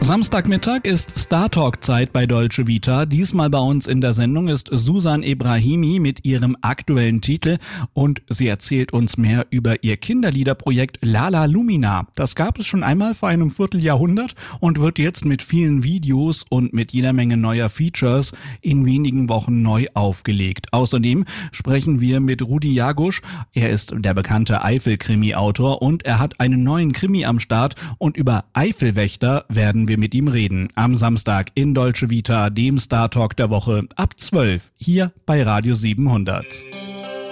Samstagmittag ist Star Talk Zeit bei Dolce Vita. Diesmal bei uns in der Sendung ist Susan Ebrahimi mit ihrem aktuellen Titel und sie erzählt uns mehr über ihr Kinderliederprojekt Lala Lumina. Das gab es schon einmal vor einem Vierteljahrhundert und wird jetzt mit vielen Videos und mit jeder Menge neuer Features in wenigen Wochen neu aufgelegt. Außerdem sprechen wir mit Rudi Jagusch. Er ist der bekannte Eifel-Krimi-Autor und er hat einen neuen Krimi am Start und über Eifelwächter werden wir mit ihm reden. Am Samstag in Dolce Vita, dem Star Talk der Woche ab 12 hier bei Radio 700.